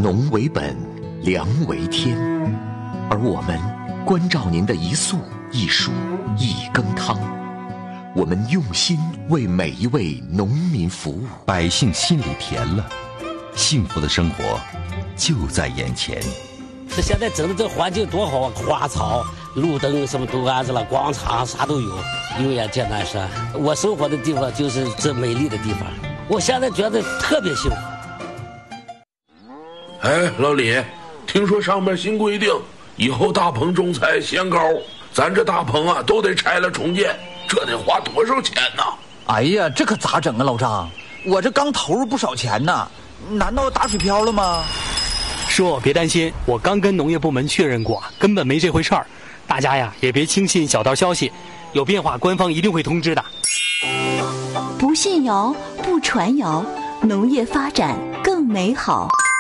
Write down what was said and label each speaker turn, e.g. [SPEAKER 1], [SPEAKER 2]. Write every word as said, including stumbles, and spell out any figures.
[SPEAKER 1] 农为本，粮为天，而我们关照您的一粟一蔬一羹汤，我们用心为每一位农民服务，
[SPEAKER 2] 百姓心里甜了，幸福的生活就在眼前。
[SPEAKER 3] 这现在整的这环境多好啊，花草、路灯什么都安置了，广场啥都有。永远见南山，我生活的地方就是这美丽的地方，我现在觉得特别幸福。
[SPEAKER 4] 哎，老李，听说上面新规定，以后大棚种菜限高，咱这大棚啊都得拆了重建，这得花多少钱呢？
[SPEAKER 5] 哎呀，这可咋整啊，老张？我这刚投入不少钱呢，难道打水漂了吗？
[SPEAKER 6] 叔，别担心，我刚跟农业部门确认过，根本没这回事儿。大家呀，也别轻信小道消息，有变化官方一定会通知的。
[SPEAKER 7] 不信谣，不传谣，农业发展更美好。